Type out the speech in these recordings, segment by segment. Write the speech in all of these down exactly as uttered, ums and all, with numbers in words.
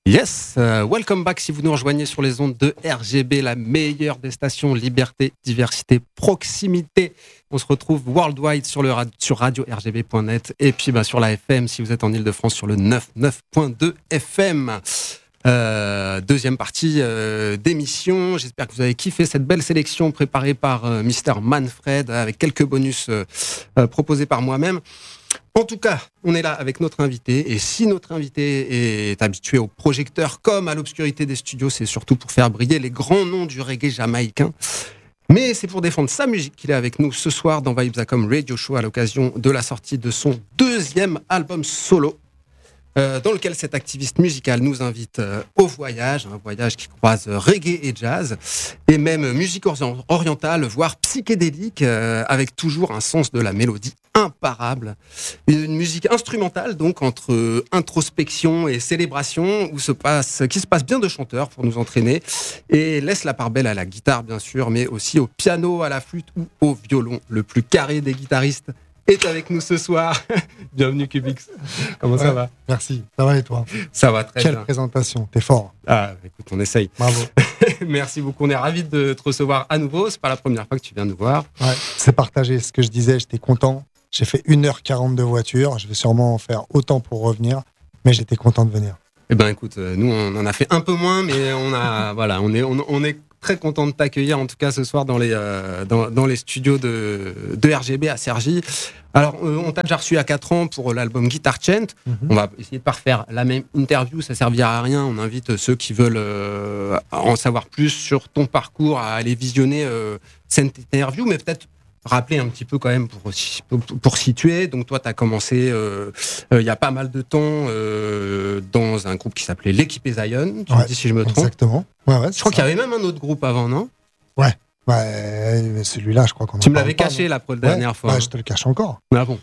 Yes, uh, welcome back si vous nous rejoignez sur les ondes de R G B, la meilleure des stations, liberté, diversité, proximité. On se retrouve worldwide sur, le rad- sur radio r g b point net et puis bah, sur la F M si vous êtes en Ile-de-France sur le quatre-vingt-neuf point deux F M. Euh, deuxième partie euh, d'émission. J'espère que vous avez kiffé cette belle sélection préparée par euh, Mister Manfred avec quelques bonus euh, euh, proposés par moi-même. En tout cas, on est là avec notre invité et si notre invité est habitué au projecteur comme à l'obscurité des studios, c'est surtout pour faire briller les grands noms du reggae jamaïcain. Mais c'est pour défendre sa musique qu'il est avec nous ce soir dans Vibzacom Radio Show à l'occasion de la sortie de son deuxième album solo. Euh, dans lequel cet activiste musical nous invite euh, au voyage, un voyage qui croise euh, reggae et jazz, et même musique orient- orientale, voire psychédélique, euh, avec toujours un sens de la mélodie imparable. Une, une musique instrumentale, donc, entre euh, introspection et célébration, où se passe, qui se passe bien de chanteurs pour nous entraîner, et laisse la part belle à la guitare, bien sûr, mais aussi au piano, à la flûte ou au violon. Le plus carré des guitaristes est avec nous ce soir. Bienvenue Cubix. Comment ouais, ça va? Merci. Ça va et toi? Ça va très Quelle bien. Quelle présentation. T'es fort. Ah, écoute, on essaye. Bravo. Merci beaucoup. On est ravis de te recevoir à nouveau. C'est pas la première fois que tu viens nous voir. Ouais, c'est partagé. Ce que je disais, j'étais content. J'ai fait une heure quarante de voiture. Je vais sûrement en faire autant pour revenir. Mais j'étais content de venir. Eh ben, écoute, nous, on en a fait un peu moins, mais on a, voilà, on est, on, on est très content de t'accueillir, en tout cas ce soir dans les, euh, dans, dans les studios de, de R G B à Cergy. Alors, euh, on t'a déjà reçu à quatre ans pour l'album Guitar Chant. Mm-hmm. On va essayer de pas refaire la même interview, ça servira à rien. On invite ceux qui veulent euh, en savoir plus sur ton parcours à aller visionner euh, cette interview, mais peut-être rappeler un petit peu quand même pour, pour, pour situer. Donc toi, tu as commencé euh, euh, il y a pas mal de temps euh, dans un groupe qui s'appelait l'Équipe Zion. Tu ouais, me dis si je me trompe. Exactement. Ouais, ouais, je crois ça. qu'il y avait même un autre groupe avant, non? Ouais. Ouais, mais celui-là, je crois qu'on en Tu me l'avais pas, caché non la dernière ouais, fois. Ouais, hein. je te le cache encore. Ah bon.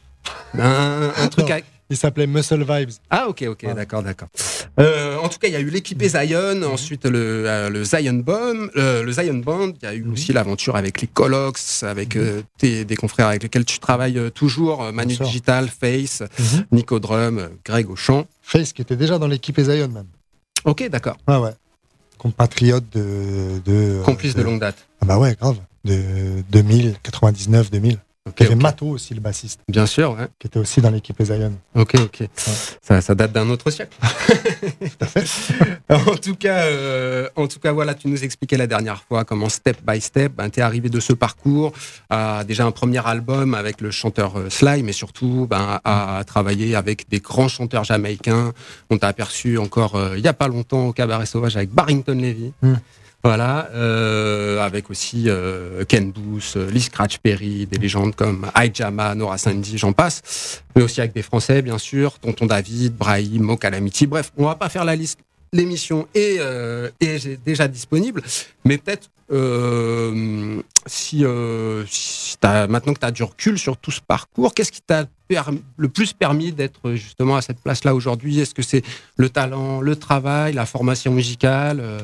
Un, un truc avec... Il s'appelait Muscle Vibes. Ah ok, ok, ouais. d'accord, d'accord. Euh, en tout cas, il y a eu l'équipe Zion, mmh. ensuite le, euh, le Zion Band, euh, le Zion Band. Il y a eu mmh. aussi l'aventure avec les Colocs, avec mmh. euh, tes, des confrères avec lesquels tu travailles euh, toujours, euh, Manu Digital, Face, mmh. Nico Drum, euh, Greg au chant. Face qui était déjà dans l'équipe Zion même. Ok, d'accord. Ah ouais. Compatriote de, de complice de, de longue date. Ah bah ouais, grave. De deux mille, quatre-vingt-dix-neuf, deux mille. Okay, il y avait okay. Mato aussi, le bassiste. Bien sûr, ouais. Qui était aussi dans l'équipe Zion. Ok, ok. Ouais. Ça, ça date d'un autre siècle. Tout à fait. en, tout cas, euh, en tout cas, voilà, tu nous expliquais la dernière fois comment, step by step, ben, tu es arrivé de ce parcours à déjà un premier album avec le chanteur euh, Sly, mais surtout ben, à, à travailler avec des grands chanteurs jamaïcains. On t'a aperçu encore euh, il n'y a pas longtemps au Cabaret Sauvage avec Barrington Levy. Mm. Voilà, euh, avec aussi euh, Ken Booth, Lee Scratch Perry, des légendes comme Ijama, Nora Sandy, j'en passe, mais aussi avec des Français, bien sûr, Tonton David, Brahim, Mo Calamity. Bref, on va pas faire la liste. L'émission est, euh, est déjà disponible, mais peut-être euh, si, euh, si t'as, maintenant que tu as du recul sur tout ce parcours, qu'est-ce qui t'a permis, le plus permis d'être justement à cette place-là aujourd'hui? Est-ce que c'est le talent, le travail, la formation musicale euh,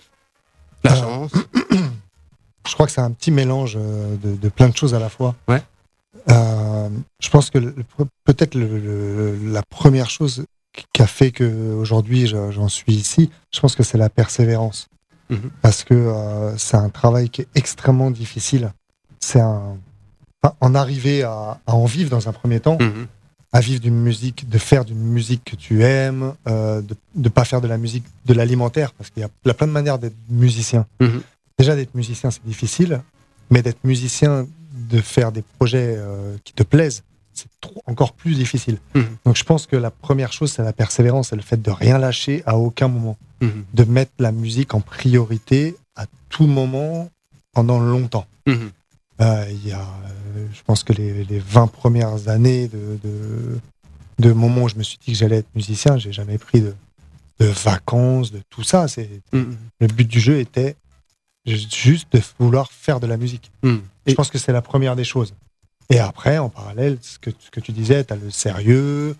La chance. Euh, je crois que c'est un petit mélange de, de plein de choses à la fois. Ouais. Euh, je pense que le, peut-être le, le, la première chose qui a fait qu'aujourd'hui j'en suis ici, je pense que c'est la persévérance. Mmh. Parce que euh, c'est un travail qui est extrêmement difficile. C'est un, enfin, en arriver à, à en vivre dans un premier temps, mmh. à vivre d'une musique, de faire d'une musique que tu aimes, euh, de ne pas faire de la musique de l'alimentaire, parce qu'il y a, il y a plein de manières d'être musicien. Mmh. Déjà, d'être musicien, c'est difficile, mais d'être musicien, de faire des projets euh, qui te plaisent, c'est trop, encore plus difficile. Mmh. Donc je pense que la première chose, c'est la persévérance, c'est le fait de rien lâcher à aucun moment, mmh. de mettre la musique en priorité à tout moment, pendant longtemps. Mmh. Euh, y a, euh, je pense que les, les vingt premières années de, de, de moment où je me suis dit que j'allais être musicien, j'ai jamais pris de, de vacances, de tout ça. C'est, mmh. Le but du jeu était juste de vouloir faire de la musique. Mmh. Et je pense que c'est la première des choses. Et après, en parallèle, ce que, ce que tu disais, tu as le sérieux,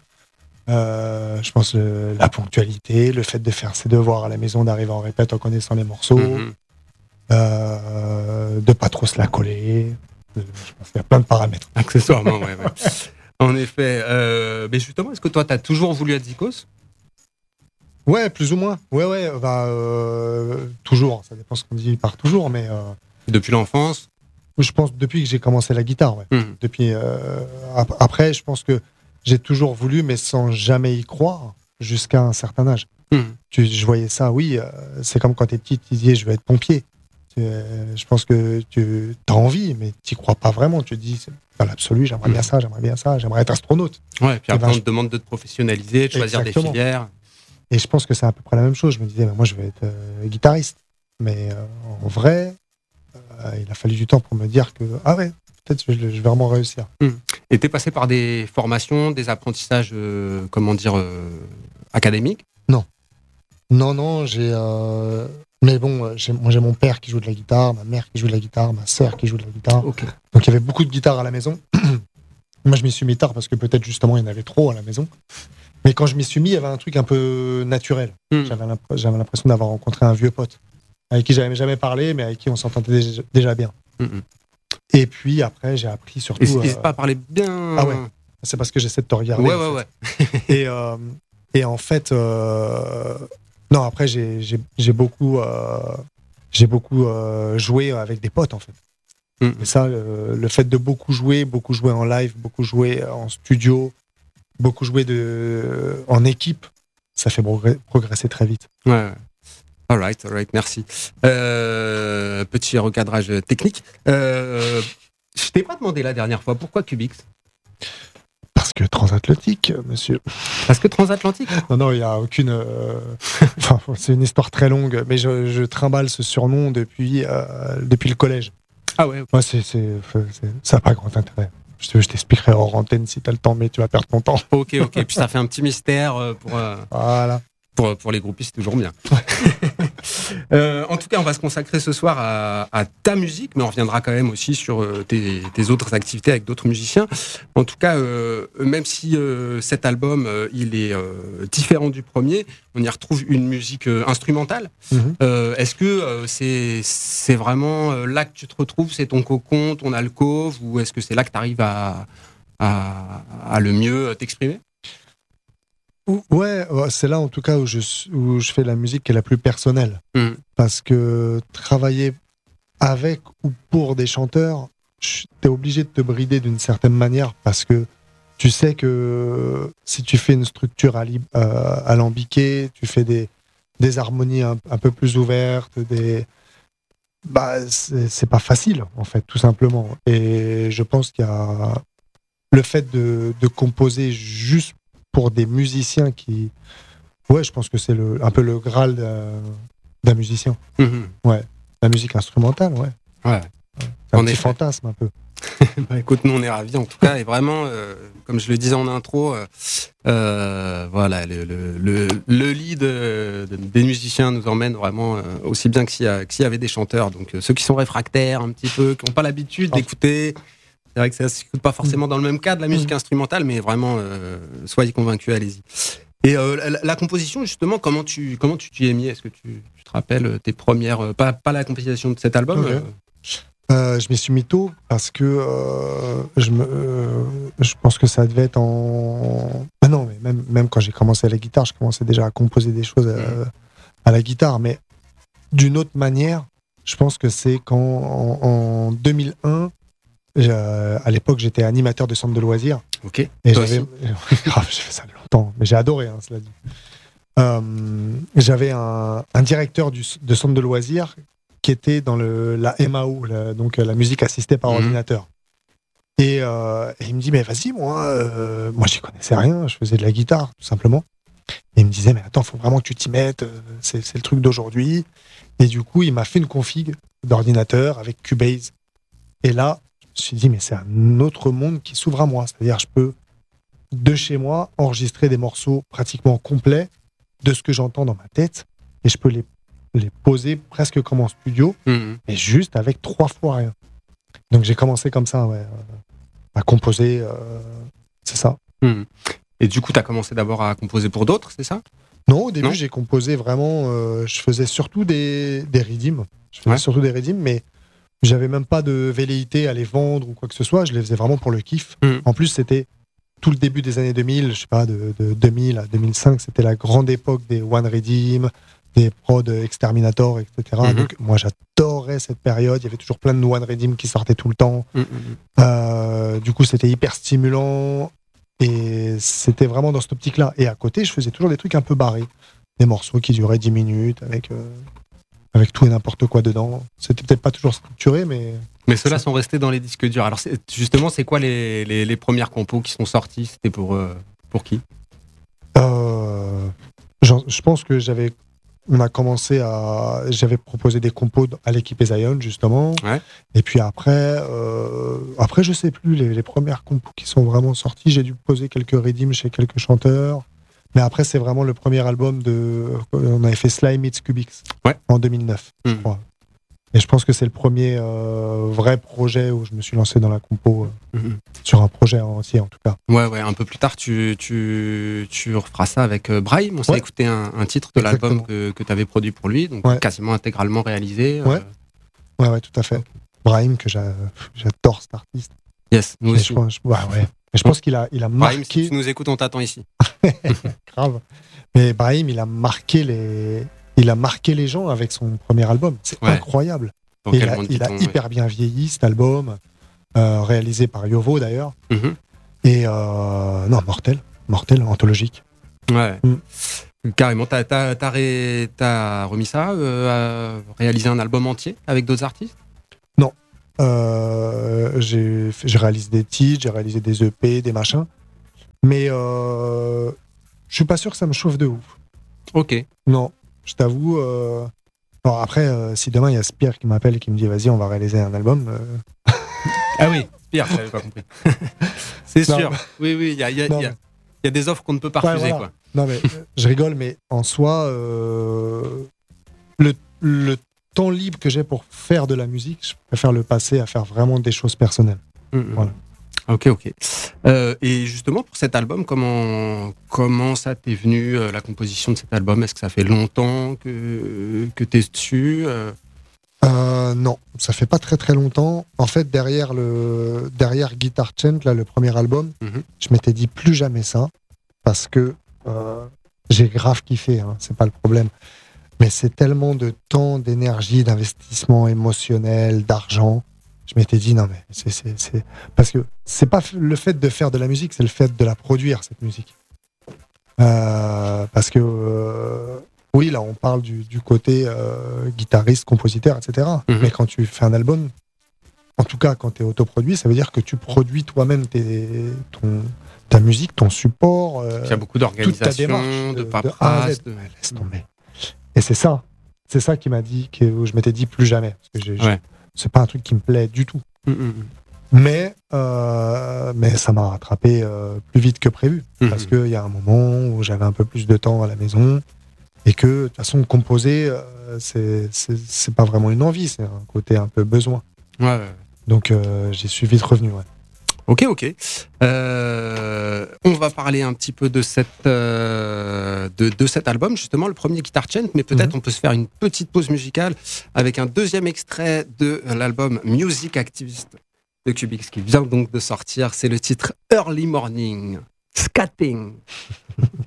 euh, je pense le, la ponctualité, le fait de faire ses devoirs à la maison, d'arriver en répète en connaissant les morceaux, mmh. euh, de pas trop se la coller. Je pense qu'il y a plein de paramètres. Accessoirement, ouais, ouais. En effet. Euh, mais justement, est-ce que toi, tu as toujours voulu être Zikos ? Ouais, plus ou moins. Ouais, ouais, bah, euh, toujours. Ça dépend ce qu'on dit par toujours, mais. Euh, Depuis l'enfance? Je pense depuis que j'ai commencé la guitare, ouais. Mmh. Depuis, euh, après, je pense que j'ai toujours voulu, mais sans jamais y croire, jusqu'à un certain âge. Mmh. Tu, je voyais ça, oui, euh, c'est comme quand t'es petit, tu disais je vais être pompier. Tu, euh, je pense que tu as envie, mais tu crois pas vraiment. Tu te dis, dans l'absolu, j'aimerais mmh. bien ça, j'aimerais bien ça, j'aimerais être astronaute. Ouais, puis et après, ben, on je... te demande de te professionnaliser, de choisir Exactement. Des filières. Et je pense que c'est à peu près la même chose. Je me disais, bah, moi, je vais être euh, guitariste. Mais euh, en vrai, euh, il a fallu du temps pour me dire que, ah ouais, peut-être que je, je vais vraiment réussir. Mmh. Et t'es passé par des formations, des apprentissages, euh, comment dire, euh, académiques? Non. Non, non, j'ai. Euh... Mais bon, j'ai, moi j'ai mon père qui joue de la guitare, ma mère qui joue de la guitare, ma sœur qui joue de la guitare. Okay. Donc il y avait beaucoup de guitares à la maison. Moi je m'y suis mis tard parce que peut-être justement il y en avait trop à la maison. Mais quand je m'y suis mis, il y avait un truc un peu naturel. Mmh. J'avais, l'imp- j'avais l'impression d'avoir rencontré un vieux pote avec qui j'avais jamais parlé, mais avec qui on s'entendait déjà, déjà bien. Mmh. Et puis après, j'ai appris surtout. Et n'hésite euh... pas à parler bien. Ah ouais. C'est parce que j'essaie de te regarder. Ouais, ouais, ouais. et, euh, et en fait, euh... non, après, j'ai, j'ai, j'ai beaucoup, euh... j'ai beaucoup euh, joué avec des potes en fait. Mmh. Et ça, euh, le fait de beaucoup jouer, beaucoup jouer en live, beaucoup jouer en studio. Beaucoup joué de... en équipe, ça fait progr- progresser très vite. Ouais. All right, all right, merci. Euh, petit recadrage technique. Euh, je t'ai pas demandé la dernière fois, pourquoi Cubix? Parce que transatlantique, monsieur. Parce que transatlantique? Non, non, il n'y a aucune... Euh... enfin, c'est une histoire très longue, mais je, je trimballe ce surnom depuis, euh, depuis le collège. Ah ouais, okay. Moi, c'est, c'est, c'est, ça n'a pas grand intérêt. Je, je t'expliquerai hors antenne si tu as le temps, mais tu vas perdre ton temps. Ok, ok. Puis ça fait un petit mystère pour, euh, voilà. pour, pour les groupistes, c'est toujours bien. euh, en tout cas, on va se consacrer ce soir à, à ta musique, mais on reviendra quand même aussi sur euh, tes, tes autres activités avec d'autres musiciens. En tout cas, euh, même si euh, cet album, euh, il est euh, différent du premier, on y retrouve une musique euh, instrumentale. Mm-hmm. Euh, est-ce que euh, c'est, c'est vraiment euh, là que tu te retrouves, c'est ton cocon, ton alcôve, ou est-ce que c'est là que tu arrives à, à, à le mieux t'exprimer? Ouais, c'est là en tout cas où je, où je fais la musique qui est la plus personnelle. Mmh. Parce que travailler avec ou pour des chanteurs, t'es obligé de te brider d'une certaine manière parce que tu sais que si tu fais une structure euh, alambiquée, tu fais des, des harmonies un, un peu plus ouvertes, des... bah, c'est, c'est pas facile en fait, tout simplement. Et je pense qu'il y a le fait de, de composer juste pour des musiciens qui... Ouais, je pense que c'est le, un peu le Graal d'un, d'un musicien. Mmh. Ouais, la musique instrumentale, ouais. Ouais. C'est un petit fantasme, un peu. Bah, écoute, nous, on est ravis, en tout cas. Et vraiment, euh, comme je le disais en intro, euh, euh, voilà, le, le, le, le lead euh, des musiciens nous emmène vraiment euh, aussi bien que s'il y, a, que s'il y avait des chanteurs. Donc, euh, ceux qui sont réfractaires un petit peu, qui n'ont pas l'habitude oh. d'écouter... C'est vrai que ça ne s'écoute pas forcément dans le même cadre, la musique instrumentale, mais vraiment, euh, soyez convaincus, allez-y. Et euh, la, la composition, justement, comment tu, comment tu t'y es mis? Est-ce que tu, tu te rappelles tes premières... Euh, pas, pas la composition de cet album okay. euh... Euh, je m'y suis mis tôt, parce que euh, je, me, euh, je pense que ça devait être en... Ah non, mais même, même quand j'ai commencé la guitare, je commençais déjà à composer des choses à, à la guitare, mais d'une autre manière, je pense que c'est quand, en, en deux mille un... Euh, à l'époque, j'étais animateur de centre de loisirs. Ok. Et Toi j'avais, grave, j'ai fait ça longtemps, mais j'ai adoré, hein, cela dit. Euh, j'avais un, un directeur du, de centre de loisirs qui était dans le, la M A O, la, donc la musique assistée par mmh. ordinateur. Et, euh, et il me dit, mais vas-y, moi, euh, moi, j'y connaissais rien, je faisais de la guitare, tout simplement. Et il me disait, mais attends, faut vraiment que tu t'y mettes, c'est, c'est le truc d'aujourd'hui. Et du coup, il m'a fait une config d'ordinateur avec Cubase. Et là, je me suis dit, mais c'est un autre monde qui s'ouvre à moi. C'est-à-dire, je peux, de chez moi, enregistrer des morceaux pratiquement complets de ce que j'entends dans ma tête, et je peux les, les poser presque comme en studio, mmh. mais juste avec trois fois rien. Donc, j'ai commencé comme ça, ouais, à composer, euh, c'est ça. Mmh. Et du coup, tu as commencé d'abord à composer pour d'autres, c'est ça? Non, au début, non j'ai composé vraiment... Euh, je faisais surtout des, des redeems. Je faisais ouais. surtout des redeems, mais... J'avais même pas de velléité à les vendre ou quoi que ce soit, je les faisais vraiment pour le kiff. Mmh. En plus, c'était tout le début des années deux mille, je sais pas, de, de deux mille à deux mille cinq, c'était la grande époque des One Redeem, des prods Exterminator, et cetera. Mm-hmm. Donc moi j'adorais cette période, il y avait toujours plein de One Redeem qui sortaient tout le temps. Mm-hmm. Euh, du coup c'était hyper stimulant et c'était vraiment dans cette optique-là. Et à côté, je faisais toujours des trucs un peu barrés, des morceaux qui duraient dix minutes avec, euh, avec tout et n'importe quoi dedans. C'était peut-être pas toujours structuré, mais... Mais ceux-là sont restés dans les disques durs. Alors c'est, justement, c'est quoi les, les, les premières compos qui sont sorties? C'était pour, euh, pour qui? euh, Je pense que j'avais... On a commencé à... J'avais proposé des compos à l'équipe Zion, justement. Ouais. Et puis après, euh... après, je sais plus, les, les premières compos qui sont vraiment sorties, j'ai dû poser quelques redeems chez quelques chanteurs. Mais après, c'est vraiment le premier album de... On avait fait Sly Meets Kubix, ouais. En deux mille neuf, mmh. je crois. Et je pense que c'est le premier euh, vrai projet où je me suis lancé dans la compo, euh, mmh. sur un projet entier en tout cas. Ouais, ouais. Un peu plus tard, tu, tu, tu referas ça avec euh, Brahim. On s'est ouais. écouté un, un titre de Exactement. L'album que, que tu avais produit pour lui, donc ouais. quasiment intégralement réalisé. Ouais, euh... ouais, ouais, tout à fait. Brahim, que j'a... j'adore cet artiste. Yes, nous aussi. Je pense, je... Ouais, ouais. Mais je pense qu'il a, il a Brahim, marqué... si tu nous écoutes, on t'attend ici. Grave. Mais Brahim, il a marqué les... Il a marqué les gens avec son premier album. C'est ouais. incroyable. Il a, il a hyper ouais. bien vieilli cet album, euh, réalisé par Yovo d'ailleurs. Mm-hmm. Et euh, non, mortel, mortel, anthologique. Ouais. Mm. Carrément. T'as, t'as, t'as, ré... t'as remis ça, euh, à réaliser un album entier avec d'autres artistes? Non. Euh, j'ai, j'ai réalisé des titres, j'ai réalisé des E P, des machins. Mais euh, je suis pas sûr que ça me chauffe de ouf. Ok. Non, je t'avoue. Euh... Alors après, euh, si demain il y a Spire qui m'appelle et qui me dit vas-y, on va réaliser un album. Euh... ah oui, Spire, j'avais pas compris. C'est non, sûr. Mais... Oui, oui, il y a, y, a, y, a, y a des offres qu'on ne peut pas ouais, refuser. Voilà. Quoi. Non, mais je rigole, mais en soi, euh, le, le temps libre que j'ai pour faire de la musique, je préfère le passer à faire vraiment des choses personnelles. Mmh, voilà. Ok, ok. Euh, et justement, pour cet album, comment, comment ça t'est venu, euh, la composition de cet album? Est-ce que ça fait longtemps que, que t'es dessus euh... Euh, non, ça fait pas très très longtemps. En fait, derrière, le, derrière Guitar Chant, là, le premier album, mm-hmm. je m'étais dit plus jamais ça, parce que euh, j'ai grave kiffé, hein, c'est pas le problème. Mais c'est tellement de temps, d'énergie, d'investissement émotionnel, d'argent. Je m'étais dit non mais c'est, c'est, c'est... parce que c'est pas le fait de faire de la musique, c'est le fait de la produire, cette musique. Euh, parce que euh, oui, là on parle du, du côté euh, guitariste, compositeur, et cetera. Mm-hmm. Mais quand tu fais un album, en tout cas quand tu es autoproduit, ça veut dire que tu produis toi-même tes, ton, ta musique, ton support. Euh, Il y a beaucoup d'organisation, toute ta démarche, de, de paperasse. De... Ouais, laisse tomber. Et c'est ça, c'est ça qui m'a dit, que, où je m'étais dit plus jamais. Parce que j'ai, ouais. c'est pas un truc qui me plaît du tout. Mm-hmm. Mais, euh, mais ça m'a rattrapé euh, plus vite que prévu. Mm-hmm. Parce qu'il y a un moment où j'avais un peu plus de temps à la maison et que, de toute façon, composer, euh, c'est, c'est, c'est pas vraiment une envie, c'est un côté un peu besoin. Ouais, ouais. Donc, euh, j'y suis vite revenu, ouais. Ok, ok. Euh, on va parler un petit peu de, cette, euh, de, de cet album, justement, le premier Guitar Chant, mais peut-être mm-hmm. on peut se faire une petite pause musicale avec un deuxième extrait de l'album Music Activist de Kubix qui vient donc de sortir. C'est le titre Early Morning, Scatting.